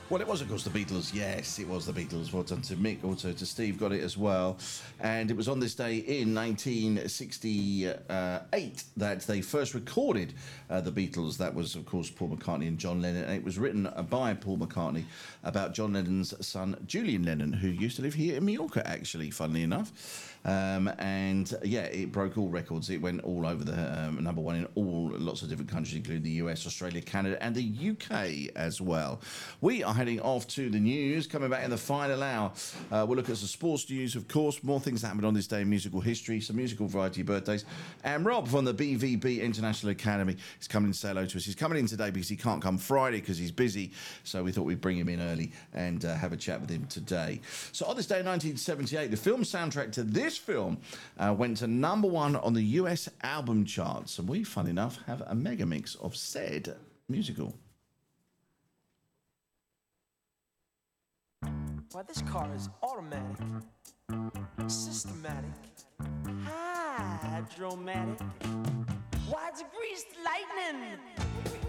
Well, it was, of course, the Beatles. Yes, it was the Beatles. Well done to Mick, also to Steve, got it as well. And it was on this day in 1968 that they first recorded the Beatles. That was, of course, Paul McCartney and John Lennon. And it was written by Paul McCartney about John Lennon's son, Julian Lennon, who used to live here in Mallorca, actually, funnily enough. And yeah, it broke all records. It went all over the number one in lots of different countries, including the US, Australia, Canada, and the UK as well. We are heading off to the news. Coming back in the final hour, we'll look at some sports news, of course, more things that happened on this day in musical history, some musical variety birthdays. And Rob from the BVB International Academy is coming in to say hello to us. He's coming in today because he can't come Friday because he's busy. So we thought we'd bring him in early and have a chat with him today. So on this day in 1978, the film soundtrack to this film went to number one on the US album charts. And we, fun enough, have a mega mix of said musical. Why, this car is automatic, systematic, hydromatic. Why, it's greased lightning.